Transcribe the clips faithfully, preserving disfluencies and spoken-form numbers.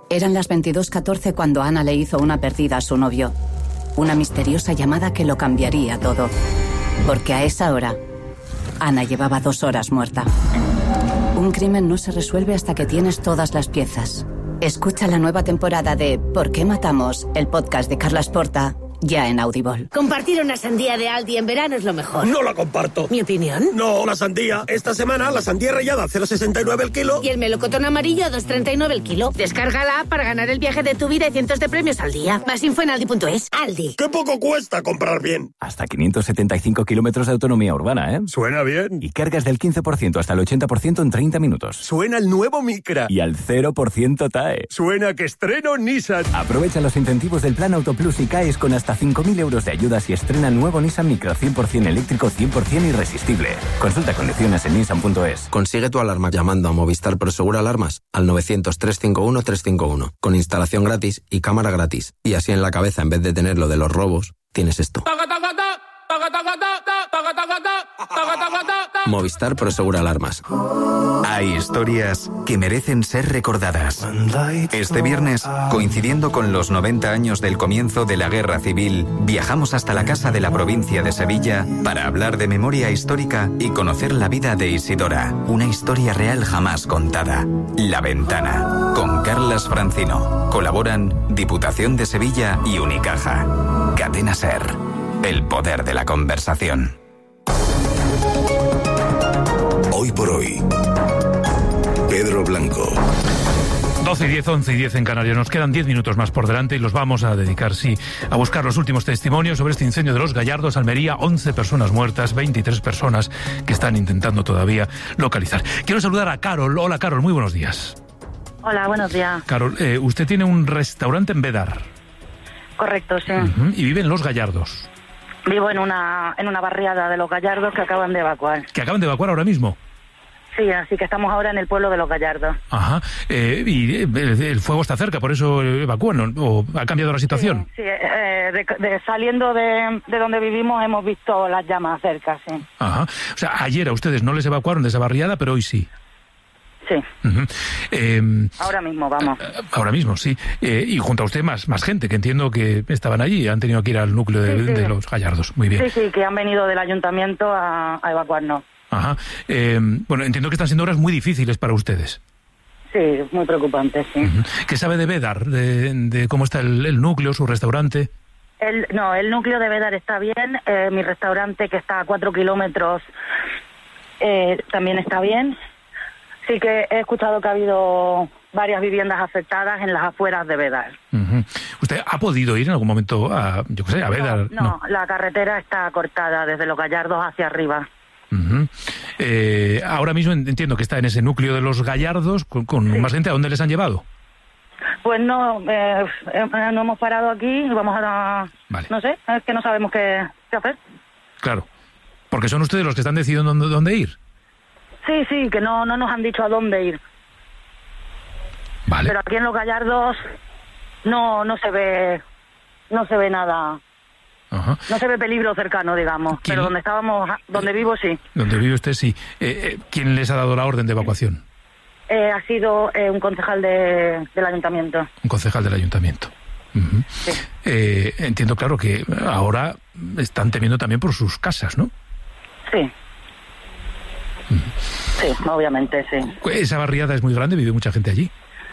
Eran las veintidós catorce cuando Ana le hizo una perdida a su novio. Una misteriosa llamada que lo cambiaría todo. Porque a esa hora, Ana llevaba dos horas muerta. Un crimen no se resuelve hasta que tienes todas las piezas. Escucha la nueva temporada de ¿Por qué matamos?, el podcast de Carlas Porta, ya en Audible. Compartir una sandía de Aldi en verano es lo mejor. No la comparto. ¿Mi opinión? No, la sandía. Esta semana la sandía rallada a cero coma sesenta y nueve el kilo. Y el melocotón amarillo a dos coma treinta y nueve el kilo. Descárgala para ganar el viaje de tu vida y cientos de premios al día. Más info en aldi punto es. Aldi. ¡Qué poco cuesta comprar bien! Hasta quinientos setenta y cinco kilómetros de autonomía urbana, ¿eh? Suena bien. Y cargas del quince por ciento hasta el ochenta por ciento en treinta minutos. Suena el nuevo Micra. Y al cero por ciento T A E. Suena que estreno Nissan. Aprovecha los incentivos del Plan Autoplus y caes con hasta cinco mil euros de ayudas y estrena el nuevo Nissan Micra cien por ciento eléctrico, cien por ciento irresistible. Consulta condiciones en nissan punto es. Consigue tu alarma llamando a Movistar Prosegur Alarmas al novecientos, trescientos cincuenta y uno, trescientos cincuenta y uno, con instalación gratis y cámara gratis. Y así en la cabeza, en vez de tener lo de los robos, tienes esto. Movistar Prosegur Alarmas. Hay historias que merecen ser recordadas. Este viernes, coincidiendo con los noventa años del comienzo de la Guerra Civil, viajamos hasta la Casa de la Provincia de Sevilla para hablar de memoria histórica y conocer la vida de Isidora, una historia real jamás contada. La Ventana, con Carlas Francino. Colaboran Diputación de Sevilla y Unicaja. Cadena SER. El poder de la conversación. Hoy por hoy, Pedro Blanco. doce y diez, once y diez en Canarias. Nos quedan diez minutos más por delante y los vamos a dedicar, sí, a buscar los últimos testimonios sobre este incendio de Los Gallardos, Almería. once personas muertas, veintitrés personas que están intentando todavía localizar. Quiero saludar a Carol. Hola, Carol, muy buenos días. Hola, buenos días. Carol, eh, usted tiene un restaurante en Bédar. Correcto, sí. Uh-huh. Y vive en Los Gallardos. Vivo en una en una barriada de Los Gallardos que acaban de evacuar. ¿Que acaban de evacuar ahora mismo? Sí, así que estamos ahora en el pueblo de Los Gallardos. Ajá. Eh, y eh, el fuego está cerca, por eso evacúan, ¿o ha cambiado la situación? Sí, sí eh, de, de, saliendo de, de donde vivimos hemos visto las llamas cerca, sí. Ajá. O sea, ayer a ustedes no les evacuaron de esa barriada, pero hoy sí. Sí. Uh-huh. Eh, ahora mismo, vamos. Ahora mismo, sí. Eh, y junto a usted más, más gente, que entiendo que estaban allí, han tenido que ir al núcleo de, sí, sí. de Los Gallardos. Muy bien. Sí, sí, que han venido del ayuntamiento a, a evacuarnos. Ajá. Eh, bueno, entiendo que están siendo horas muy difíciles para ustedes. Sí, muy preocupante, sí. Uh-huh. ¿Qué sabe de Bédar? De, de cómo está el, el núcleo, su restaurante? El, no, el núcleo de Bédar está bien. Eh, mi restaurante, que está a cuatro kilómetros, eh, también está bien. Sí que he escuchado que ha habido varias viviendas afectadas en las afueras de Bédar. Uh-huh. ¿Usted ha podido ir en algún momento a, yo qué sé, a Bédar? No, no, no, la carretera está cortada desde Los Gallardos hacia arriba. Uh-huh. Eh, ahora mismo entiendo que está en ese núcleo de Los Gallardos con, con sí. más gente. ¿A dónde les han llevado? Pues no, eh, eh, no hemos parado aquí y vamos a... Vale. No sé, es que no sabemos qué, qué hacer. Claro, porque son ustedes los que están decidiendo dónde, dónde ir. Sí, sí, que no, no nos han dicho a dónde ir. Vale. Pero aquí en Los Gallardos no, no se ve, no se ve nada. Ajá. No se ve peligro cercano, digamos. Pero donde estábamos, donde vivo, sí. Donde vive usted, sí. Eh, eh, ¿Quién les ha dado la orden de evacuación? Eh, ha sido eh, un concejal de, del ayuntamiento. Un concejal del ayuntamiento. Uh-huh. Sí. Eh, entiendo, claro, que ahora están temiendo también por sus casas, ¿no? Sí. Sí, obviamente, sí. ¿Esa barriada es muy grande? ¿Vive mucha gente allí?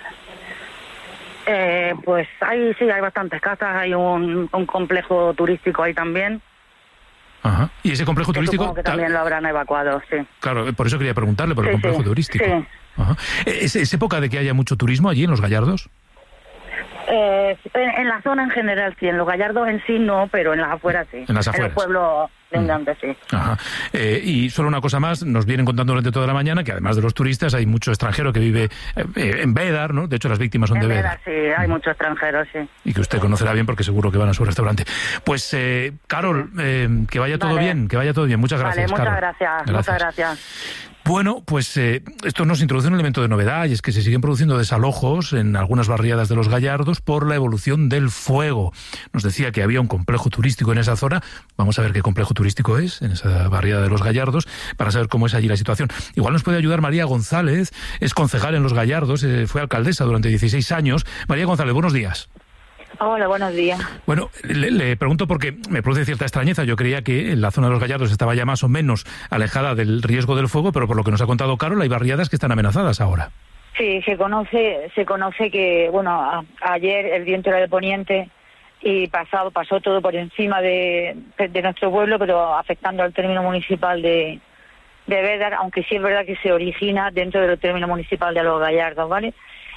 Eh, pues hay, sí, hay bastantes casas, hay un, un complejo turístico ahí también. Ajá. ¿Y ese complejo que turístico? Supongo que también lo habrán evacuado, sí. Claro, por eso quería preguntarle por sí, el complejo sí, turístico. Sí. Ajá. ¿Es, ¿Es época de que haya mucho turismo allí en Los Gallardos? Eh, en, en la zona en general sí, en Los Gallardos en sí no, pero en las afueras sí. En las afueras. En el pueblo lindante, sí. Ajá. Eh, y solo una cosa más, nos vienen contando durante toda la mañana que además de los turistas hay mucho extranjero que vive eh, en Bédar, ¿no? De hecho las víctimas son en de Bédar. Bédar, sí, hay muchos extranjeros, sí. Y que usted conocerá bien porque seguro que van a su restaurante. Pues, eh, Carol, eh, que vaya todo vale. bien, que vaya todo bien. Muchas gracias, Vale, muchas Carol. gracias, gracias, muchas gracias. Bueno, pues eh, esto nos introduce un elemento de novedad, y es que se siguen produciendo desalojos en algunas barriadas de Los Gallardos por la evolución del fuego. Nos decía que había un complejo turístico en esa zona. Vamos a ver qué complejo turístico es en esa barriada de Los Gallardos para saber cómo es allí la situación. Igual nos puede ayudar María González, es concejal en Los Gallardos, eh, fue alcaldesa durante dieciséis años. María González, buenos días. Hola, buenos días. Bueno, le, le pregunto porque me produce cierta extrañeza. Yo creía que en la zona de Los Gallardos estaba ya más o menos alejada del riesgo del fuego, pero por lo que nos ha contado Carol, hay barriadas que están amenazadas ahora. Sí, se conoce, se conoce que, bueno, a, ayer el viento era de poniente y pasado, pasó todo por encima de, de nuestro pueblo, pero afectando al término municipal de, de Bédar, aunque sí es verdad que se origina dentro del término municipal de Los Gallardos, ¿vale?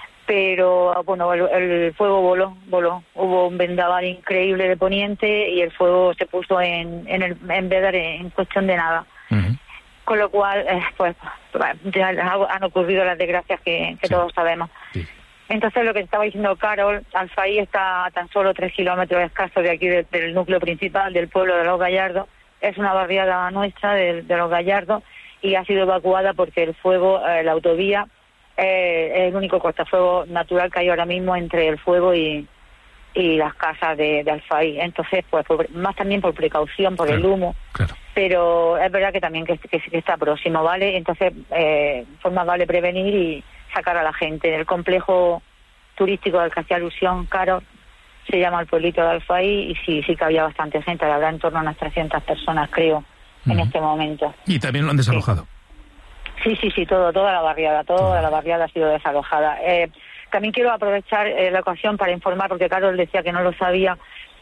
Pero, bueno, el, el fuego voló, voló. Hubo un vendaval increíble de poniente y el fuego se puso en, en, el, en Bédar en cuestión de nada. Uh-huh. Con lo cual, eh, pues, ya han ocurrido las desgracias que, que sí. todos sabemos. Sí. Entonces, lo que estaba diciendo Carol, Alfaí está a tan solo tres kilómetros escasos de aquí, de, del núcleo principal del pueblo de Los Gallardos. Es una barriada nuestra de, de Los Gallardos y ha sido evacuada porque el fuego, eh, la autovía, Eh, es el único cortafuego natural que hay ahora mismo entre el fuego y, y las casas de, de Alfaí. Entonces, pues por, más también por precaución, por claro, el humo. Claro. Pero es verdad que también que, que, que está próximo, ¿vale? Entonces, eh, pues más vale prevenir y sacar a la gente. El complejo turístico al que hacía alusión, Caro, se llama el pueblito de Alfaí y sí, sí que había bastante gente. Habrá en torno a unas trescientas personas, creo, uh-huh. en este momento. ¿Y también lo han desalojado? Sí. Sí, sí, sí, todo, toda la barriada, toda la barriada ha sido desalojada. Eh, también quiero aprovechar eh, la ocasión para informar, porque Carlos decía que no lo sabía,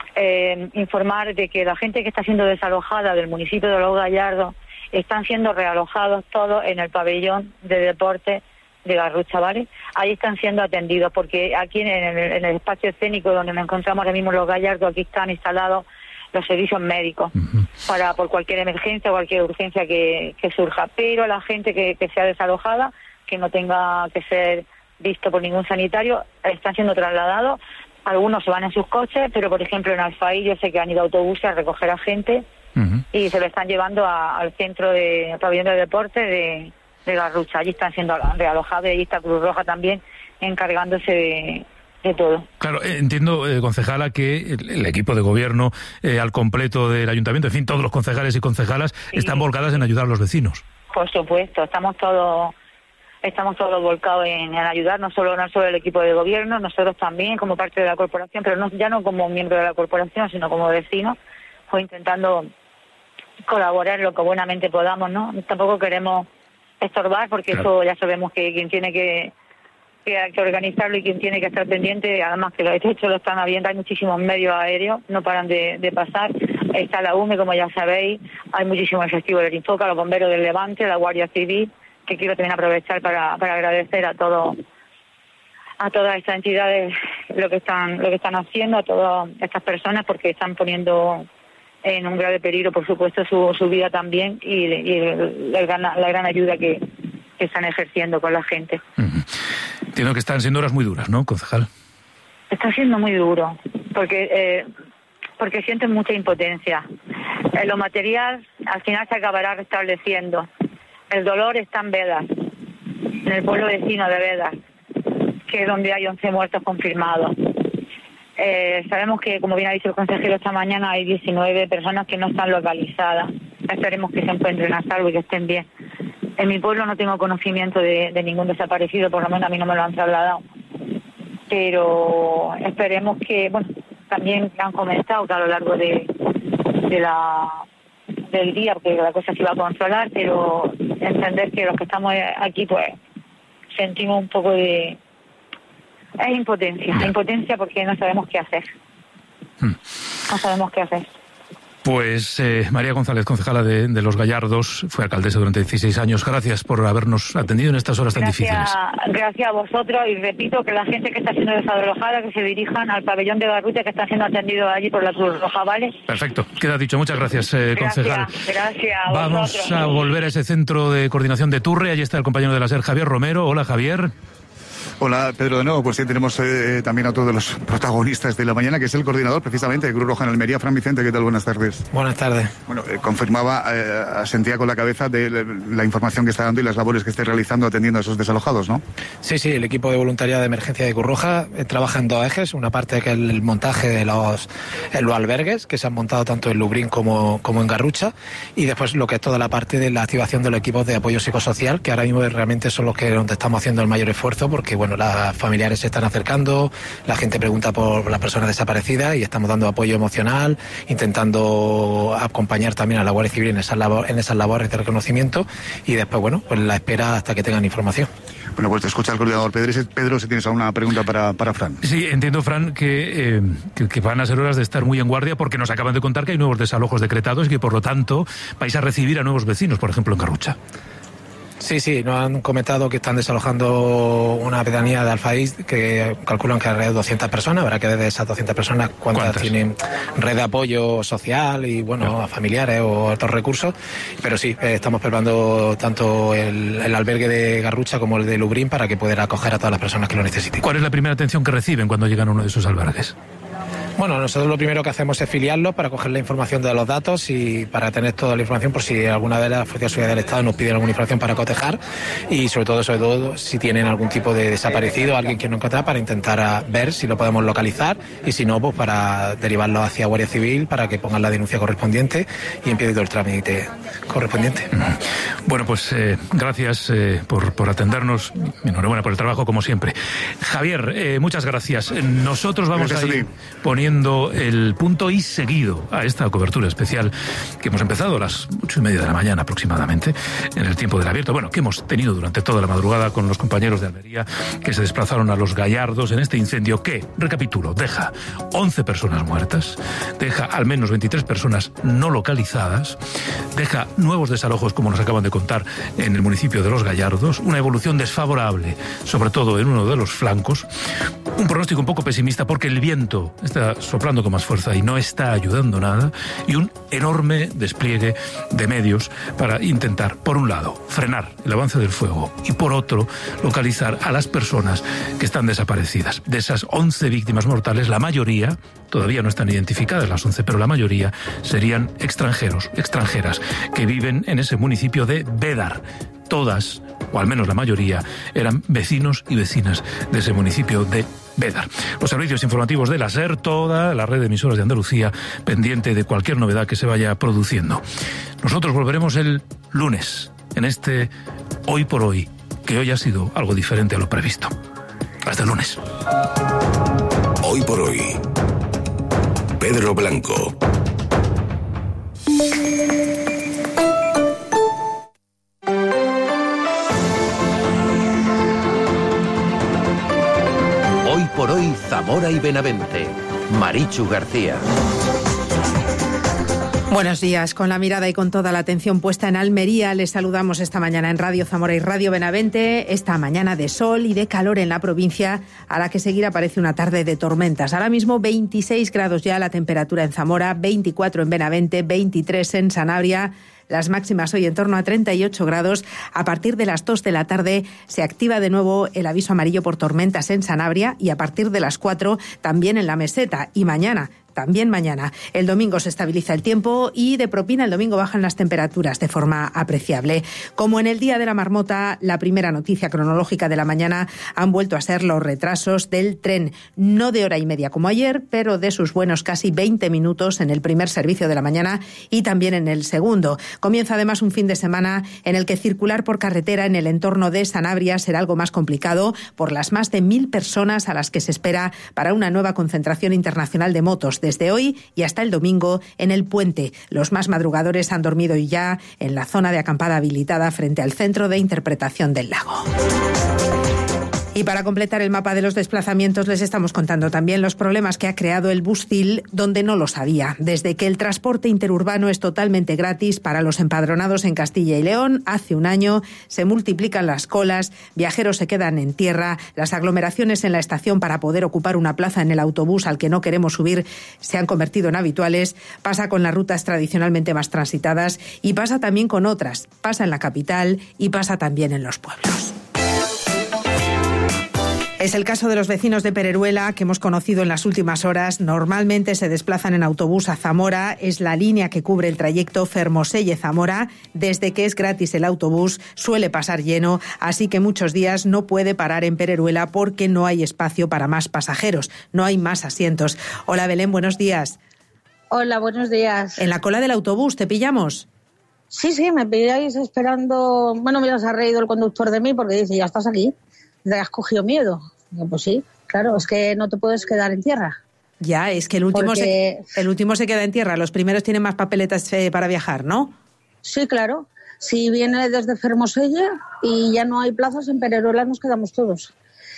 eh, informar de que la gente que está siendo desalojada del municipio de Los Gallardos están siendo realojados todos en el pabellón de deporte de Garrucha, ¿vale? Ahí están siendo atendidos, porque aquí en el, en el espacio escénico donde nos encontramos ahora mismo en Los Gallardos, aquí están instalados los servicios médicos uh-huh. para por cualquier emergencia o cualquier urgencia que, que surja, pero la gente que, que sea desalojada, que no tenga que ser visto por ningún sanitario, están siendo trasladados. Algunos se van en sus coches, pero por ejemplo en Alfaí yo sé que han ido autobuses a recoger a gente uh-huh. y se lo están llevando a, al centro de al pabellón de deporte de, de Garrucha. Allí están siendo realojados y allí está Cruz Roja también encargándose de de todo. Claro, eh, entiendo, eh, concejala, que el, el equipo de gobierno eh, al completo del ayuntamiento, en fin, todos los concejales y concejalas sí. están volcadas en ayudar a los vecinos. Por supuesto, estamos todos estamos todos volcados en, en ayudar, no solo no solo el equipo de gobierno, nosotros también como parte de la corporación, pero no ya no como miembro de la corporación, sino como vecinos, pues intentando colaborar lo que buenamente podamos, ¿no? Tampoco queremos estorbar, porque claro. eso ya sabemos que quien tiene que que hay que organizarlo y quien tiene que estar pendiente, además que los hechos lo están habiendo, hay muchísimos medios aéreos, no paran de, de pasar, está la U M E, como ya sabéis, hay muchísimos efectivos del Infoca, los bomberos del Levante, la Guardia Civil, que quiero también aprovechar para, para agradecer a todos a todas estas entidades lo que están lo que están haciendo, a todas estas personas, porque están poniendo en un grave peligro, por supuesto, su, su vida también y, y el, el gran, la gran ayuda que, que están ejerciendo con la gente. Uh-huh. Entiendo que están siendo horas muy duras, ¿no, concejal? Está siendo muy duro, porque eh, porque sienten mucha impotencia. En lo material, al final se acabará restableciendo. El dolor está en Bédar, en el pueblo vecino de Bédar, que es donde hay once muertos confirmados. Eh, sabemos que, como bien ha dicho el consejero esta mañana, hay diecinueve personas que no están localizadas. Esperemos que se encuentren a salvo y que estén bien. En mi pueblo no tengo conocimiento de, de ningún desaparecido, por lo menos a mí no me lo han trasladado. Pero esperemos que, bueno, también han comentado que a lo largo de, de la del día, porque la cosa se va a controlar, pero entender que los que estamos aquí, pues, sentimos un poco de... Es impotencia, yeah. impotencia porque no sabemos qué hacer. Hmm. No sabemos qué hacer. Pues eh, María González, concejala de, de Los Gallardos, fue alcaldesa durante dieciséis años. Gracias por habernos atendido en estas horas tan gracias, difíciles. Gracias a vosotros y repito que la gente que está siendo desalojada que se dirijan al pabellón de Garrucha, que están siendo atendidos allí por la Cruz Roja, ¿vale? Perfecto, queda dicho. Muchas gracias, eh, concejal. Gracias, gracias a Vamos vosotros. a volver a ese centro de coordinación de Turre. Allí está el compañero de la SER, Javier Romero. Hola, Javier. Hola, Pedro, de nuevo. Pues sí, tenemos eh, también a todos los protagonistas de la mañana, que es el coordinador precisamente de Cruz Roja en Almería, Fran Vicente. ¿Qué tal? Buenas tardes. Buenas tardes. Bueno, eh, confirmaba, eh, asentía con la cabeza de la, la información que está dando y las labores que esté realizando atendiendo a esos desalojados, ¿no? Sí, sí, el equipo de voluntariado de emergencia de Cruz Roja eh, trabaja en dos ejes. Una parte que es el montaje de los, en los albergues, que se han montado tanto en Lubriñ como, como en Garrucha, y después lo que es toda la parte de la activación de los equipos de apoyo psicosocial, que ahora mismo realmente son los que donde estamos haciendo el mayor esfuerzo, porque bueno, las familiares se están acercando, la gente pregunta por las personas desaparecidas y estamos dando apoyo emocional, intentando acompañar también a la Guardia Civil en esas, labor, en esas labores de reconocimiento, y después, bueno, pues la espera hasta que tengan información. Bueno, pues te escucha el coordinador Pedro. Pedro, si tienes alguna pregunta para, para Fran. Sí, entiendo, Fran, que, eh, que, que van a ser horas de estar muy en guardia, porque nos acaban de contar que hay nuevos desalojos decretados y que por lo tanto vais a recibir a nuevos vecinos, por ejemplo en Garrucha. Sí, sí, nos han comentado que están desalojando una pedanía de Alfaís que calculan que alrededor de doscientas personas. Habrá que ver de esas doscientas personas cuántas, ¿Cuántas? tienen red de apoyo social y, bueno, a familiares o otros recursos. Pero sí, eh, estamos preparando tanto el, el albergue de Garrucha como el de Lubriñ para que puedan acoger a todas las personas que lo necesiten. ¿Cuál es la primera atención que reciben cuando llegan a uno de esos albergues? Bueno, nosotros lo primero que hacemos es filiarlo para coger la información de los datos y para tener toda la información por si alguna de las fuerzas de seguridad del Estado nos pide alguna información para cotejar, y sobre todo, sobre todo si tienen algún tipo de desaparecido, alguien que no encontrar, para intentar ver si lo podemos localizar, y si no, pues para derivarlo hacia Guardia Civil para que pongan la denuncia correspondiente y empiece todo el trámite correspondiente. Bueno, pues eh, gracias eh, por, por atendernos. Enhorabuena por el trabajo, como siempre. Javier, eh, muchas gracias. Nosotros vamos gracias a ir a poniendo el punto y seguido a esta cobertura especial que hemos empezado a las ocho y media de la mañana aproximadamente, en el tiempo del abierto, bueno, que hemos tenido durante toda la madrugada con los compañeros de Almería que se desplazaron a Los Gallardos en este incendio que, recapitulo, deja once personas muertas, deja al menos veintitrés personas no localizadas, deja nuevos desalojos, como nos acaban de contar, en el municipio de Los Gallardos, una evolución desfavorable, sobre todo en uno de los flancos, un pronóstico un poco pesimista porque el viento está soplando con más fuerza y no está ayudando nada, y un enorme despliegue de medios para intentar, por un lado, frenar el avance del fuego y, por otro, localizar a las personas que están desaparecidas. De esas once víctimas mortales, la mayoría, todavía no están identificadas las once, pero la mayoría serían extranjeros, extranjeras, que viven en ese municipio de Bédar. Todas, o al menos la mayoría, eran vecinos y vecinas de ese municipio de Bédar. Los servicios informativos de la SER, toda la red de emisoras de Andalucía, pendiente de cualquier novedad que se vaya produciendo. Nosotros volveremos el lunes, en este Hoy por Hoy, que hoy ha sido algo diferente a lo previsto. Hasta el lunes. Hoy por Hoy. Pedro Blanco. Hoy por Hoy, Zamora y Benavente. Marichu García. Buenos días. Con la mirada y con toda la atención puesta en Almería, les saludamos esta mañana en Radio Zamora y Radio Benavente, esta mañana de sol y de calor en la provincia, a la que seguirá parece una tarde de tormentas. Ahora mismo veintiséis grados ya la temperatura en Zamora, veinticuatro en Benavente, veintitrés en Sanabria. Las máximas hoy en torno a treinta y ocho grados. A partir de las dos de la tarde se activa de nuevo el aviso amarillo por tormentas en Sanabria, y a partir de las cuatro también en la Meseta. Y mañana, también mañana. El domingo se estabiliza el tiempo y de propina el domingo bajan las temperaturas de forma apreciable. Como en el Día de la Marmota, la primera noticia cronológica de la mañana han vuelto a ser los retrasos del tren. No de hora y media como ayer, pero de sus buenos casi veinte minutos en el primer servicio de la mañana y también en el segundo. Comienza además un fin de semana en el que circular por carretera en el entorno de Sanabria será algo más complicado por las más de mil personas a las que se espera para una nueva concentración internacional de motos desde hoy y hasta el domingo en el puente. Los más madrugadores han dormido ya en la zona de acampada habilitada frente al Centro de Interpretación del Lago. Y para completar el mapa de los desplazamientos les estamos contando también los problemas que ha creado el Bustil donde no lo sabía. Desde que el transporte interurbano es totalmente gratis para los empadronados en Castilla y León, hace un año se multiplican las colas, viajeros se quedan en tierra, las aglomeraciones en la estación para poder ocupar una plaza en el autobús al que no queremos subir se han convertido en habituales, pasa con las rutas tradicionalmente más transitadas y pasa también con otras, pasa en la capital y pasa también en los pueblos. Es el caso de los vecinos de Pereruela que hemos conocido en las últimas horas. Normalmente se desplazan en autobús a Zamora. Es la línea que cubre el trayecto Fermoselle-Zamora. Desde que es gratis el autobús suele pasar lleno, así que muchos días no puede parar en Pereruela porque no hay espacio para más pasajeros, no hay más asientos. Hola Belén, buenos días. Hola, buenos días. ¿En la cola del autobús te pillamos? Sí, sí, me pilláis esperando. Bueno, mira, se ha reído el conductor de mí porque dice, ya estás aquí, te has cogido miedo. Digo, pues sí, claro, es que no te puedes quedar en tierra. Ya, es que el último, porque... se, el último se queda en tierra, los primeros tienen más papeletas eh, para viajar, ¿no? Sí, claro. Si viene desde Fermoselle y ya no hay plazas, en Pereruela nos quedamos todos.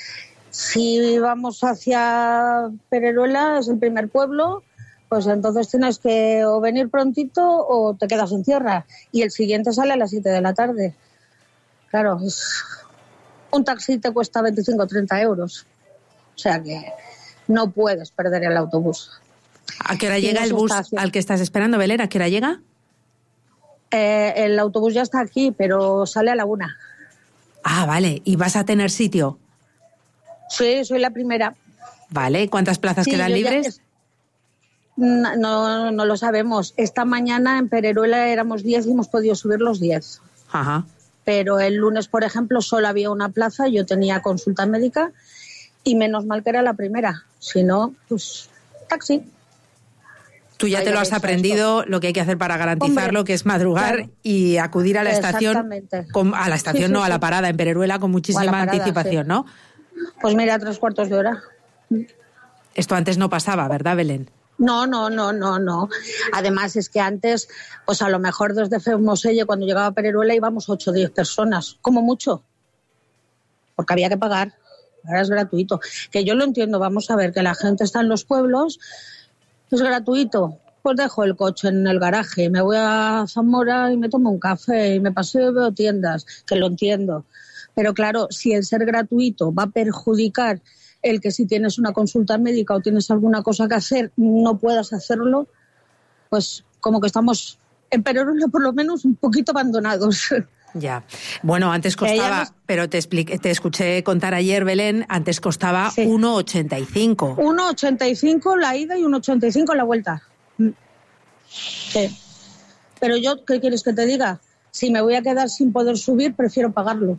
Si vamos hacia Pereruela, es el primer pueblo, pues entonces tienes que o venir prontito o te quedas en tierra. Y el siguiente sale a las siete de la tarde. Claro, es... un taxi te cuesta veinticinco o treinta euros. O sea que no puedes perder el autobús. ¿A qué hora llega el bus al que estás esperando, Belén? ¿A qué hora llega? Eh, el autobús ya está aquí, pero sale a la una. Ah, vale. ¿Y vas a tener sitio? Sí, soy la primera. Vale. ¿Cuántas plazas sí, quedan libres? No, no, no lo sabemos. Esta mañana en Pereruela éramos diez y hemos podido subir los diez. Ajá. Pero el lunes, por ejemplo, solo había una plaza, yo tenía consulta médica y menos mal que era la primera. Si no, pues taxi. Tú ya te lo has aprendido, esto. Lo que hay que hacer para garantizarlo, Hombre, que es madrugar claro. y acudir a la estación, con, a la estación sí, sí, no, sí. a la parada en Pereruela con muchísima parada, anticipación, sí. ¿no? Pues mira, tres cuartos de hora. Esto antes no pasaba, ¿verdad, Belén? No, no, no, no, no. Además es que antes, pues a lo mejor desde Fermoselle, cuando llegaba a Pereruela, íbamos ocho o diez personas, como mucho, porque había que pagar. Ahora es gratuito. Que yo lo entiendo, vamos a ver, que la gente está en los pueblos, es gratuito. Pues dejo el coche en el garaje, me voy a Zamora y me tomo un café y me paseo y veo tiendas, que lo entiendo. Pero claro, si el ser gratuito va a perjudicar el que si tienes una consulta médica o tienes alguna cosa que hacer, no puedas hacerlo, pues como que estamos en Pereruela por lo menos un poquito abandonados. Ya. Bueno, antes costaba, nos... pero te expliqué, te escuché contar ayer, Belén, antes costaba sí. uno ochenta y cinco. uno ochenta y cinco la ida y uno ochenta y cinco la vuelta. Sí. Pero yo, ¿qué quieres que te diga? Si me voy a quedar sin poder subir, prefiero pagarlo.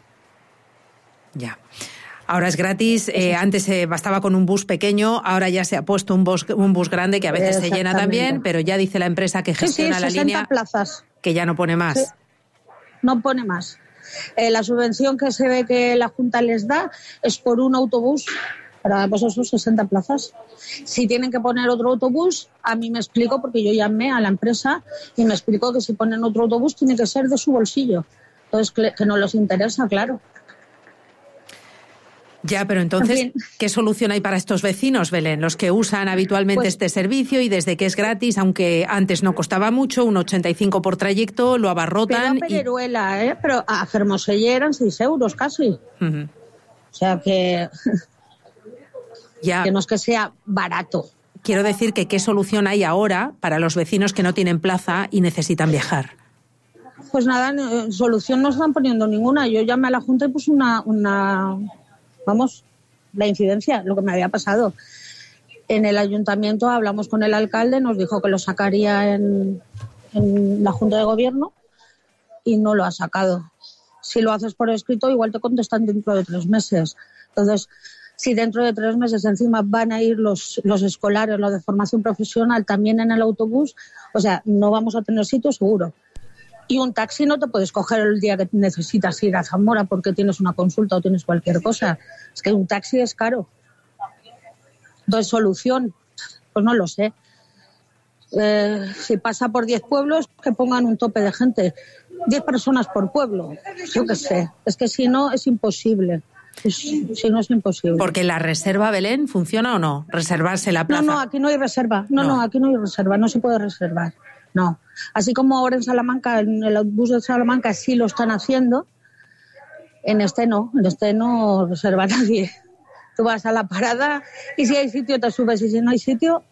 Ya. Ahora es gratis, eh, antes eh, bastaba con un bus pequeño, ahora ya se ha puesto un bus, un bus grande que a veces se llena también, pero ya dice la empresa que gestiona sí, sí, la línea plazas. Que ya no pone más. Sí. No pone más. Eh, la subvención que se ve que la Junta les da es por un autobús, para pues esos sesenta plazas. Si tienen que poner otro autobús, a mí me explico, porque yo llamé a la empresa y me explicó que si ponen otro autobús tiene que ser de su bolsillo. Entonces, que, que no les interesa, claro. Ya, pero entonces, en fin. ¿qué solución hay para estos vecinos, Belén? Los que usan habitualmente pues, este servicio y desde que es gratis, aunque antes no costaba mucho, un ochenta y cinco por trayecto, lo abarrotan. Pero a Pereruela, y... ¿eh? Pero a Fermoselle eran seis euros casi. Uh-huh. O sea que... ya. Que no es que sea barato. Quiero decir que ¿qué solución hay ahora para los vecinos que no tienen plaza y necesitan viajar? Pues nada, solución no están poniendo ninguna. Yo llamé a la Junta y puse una... una... Vamos, la incidencia, lo que me había pasado. En el ayuntamiento hablamos con el alcalde, nos dijo que lo sacaría en, en la Junta de Gobierno y no lo ha sacado. Si lo haces por escrito, igual te contestan dentro de tres meses. Entonces, si dentro de tres meses encima van a ir los, los escolares, los de formación profesional, también en el autobús, o sea, no vamos a tener sitio seguro. Y un taxi no te puedes coger el día que necesitas ir a Zamora porque tienes una consulta o tienes cualquier cosa. Es que un taxi es caro. Entonces, solución, pues no lo sé. Eh, si pasa por diez pueblos, que pongan un tope de gente. diez personas por pueblo. Yo qué sé. Es que si no, es imposible. Es, si no, es imposible. Porque la reserva, Belén, ¿funciona o no? Reservarse la plaza. No, no, aquí no hay reserva. No, no, no aquí no hay reserva. No se puede reservar. No. Así como ahora en Salamanca, en el autobús de Salamanca sí lo están haciendo, en este no, en este no reserva nadie. Tú vas a la parada y si hay sitio te subes y si no hay sitio,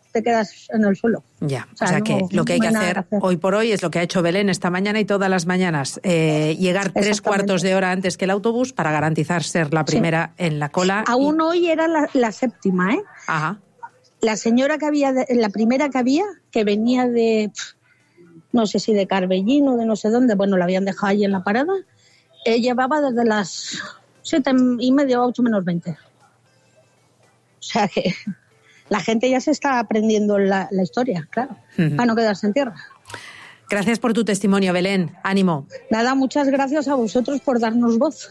te quedas en el suelo. Ya, o sea, o sea no, que lo que hay no que hay nada hacer, que hacer hoy por hoy es lo que ha hecho Belén esta mañana y todas las mañanas, eh, llegar tres cuartos de hora antes que el autobús para garantizar ser la primera sí. en la cola. Aún y... hoy era la, la séptima, ¿eh? Ajá. La señora que había, de, la primera que había, que venía de, no sé si de Carbellín o de no sé dónde, bueno, la habían dejado ahí en la parada, eh, llevaba desde las siete y media o ocho menos veinte. O sea que la gente ya se está aprendiendo la, la historia, claro, uh-huh. para no quedarse en tierra. Gracias por tu testimonio, Belén. Ánimo. Nada, muchas gracias a vosotros por darnos voz.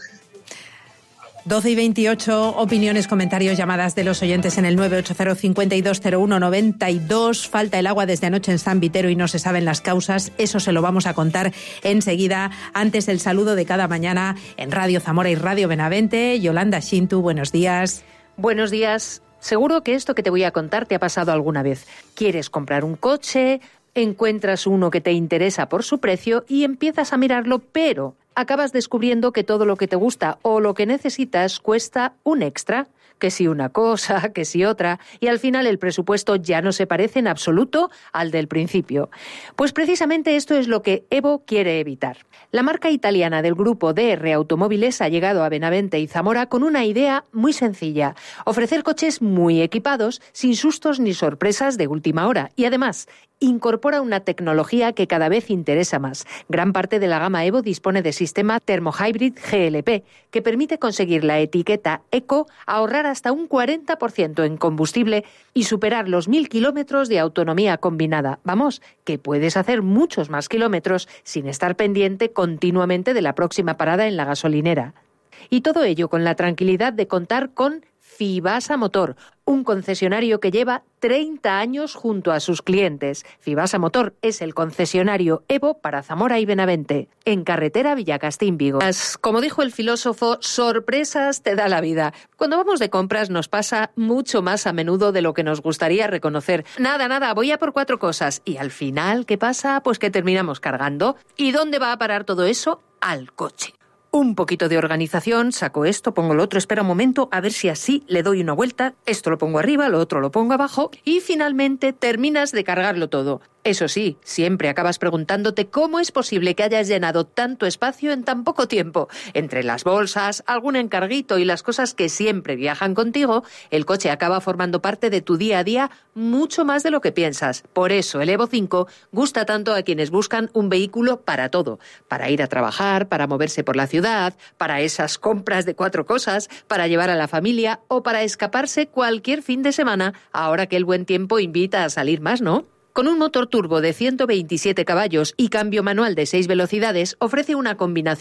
doce y veintiocho, opiniones, comentarios, llamadas de los oyentes en el nueve ocho cero, cinco dos cero uno, nueve dos. Falta el agua desde anoche en San Vitero y no se saben las causas. Eso se lo vamos a contar enseguida. Antes, el saludo de cada mañana en Radio Zamora y Radio Benavente. Yolanda Shintu, buenos días. Buenos días. Seguro que esto que te voy a contar te ha pasado alguna vez. Quieres comprar un coche, encuentras uno que te interesa por su precio y empiezas a mirarlo, pero acabas descubriendo que todo lo que te gusta o lo que necesitas cuesta un extra, que si una cosa, que si otra, y al final el presupuesto ya no se parece en absoluto al del principio. Pues precisamente esto es lo que Evo quiere evitar. La marca italiana del grupo D R Automóviles ha llegado a Benavente y Zamora con una idea muy sencilla: ofrecer coches muy equipados, sin sustos ni sorpresas de última hora, y además incorpora una tecnología que cada vez interesa más. Gran parte de la gama Evo dispone de sistema Thermo-Hybrid G L P, que permite conseguir la etiqueta Eco, ahorrar hasta un cuarenta por ciento en combustible y superar los mil kilómetros de autonomía combinada. Vamos, que puedes hacer muchos más kilómetros sin estar pendiente continuamente de la próxima parada en la gasolinera. Y todo ello con la tranquilidad de contar con Fibasa Motor, un concesionario que lleva treinta años junto a sus clientes. Fibasa Motor es el concesionario Evo para Zamora y Benavente, en carretera Villacastín-Vigo. Como dijo el filósofo, sorpresas te da la vida. Cuando vamos de compras nos pasa mucho más a menudo de lo que nos gustaría reconocer. Nada, nada, voy a por cuatro cosas. Y al final, ¿qué pasa? Pues que terminamos cargando. ¿Y dónde va a parar todo eso? Al coche. Un poquito de organización, saco esto, pongo lo otro, espera un momento, a ver si así le doy una vuelta, esto lo pongo arriba, lo otro lo pongo abajo y finalmente terminas de cargarlo todo. Eso sí, siempre acabas preguntándote cómo es posible que hayas llenado tanto espacio en tan poco tiempo. Entre las bolsas, algún encarguito y las cosas que siempre viajan contigo, el coche acaba formando parte de tu día a día mucho más de lo que piensas. Por eso el Evo cinco gusta tanto a quienes buscan un vehículo para todo. Para ir a trabajar, para moverse por la ciudad, para esas compras de cuatro cosas, para llevar a la familia o para escaparse cualquier fin de semana, ahora que el buen tiempo invita a salir más, ¿no? Con un motor turbo de ciento veintisiete caballos y cambio manual de seis velocidades, ofrece una combinación